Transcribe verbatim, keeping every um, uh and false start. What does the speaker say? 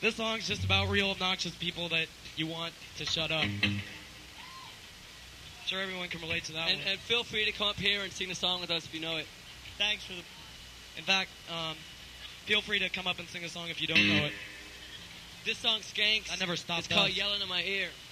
This song's just about real obnoxious people that you want to shut up. I'm sure everyone can relate to that and, one. and feel free to come up here and sing the song with us if you know it. Thanks for the... In fact, um, feel free to come up and sing a song if you don't know it. This song, Skanks. I never stopped It's called us. Yelling in My Ear.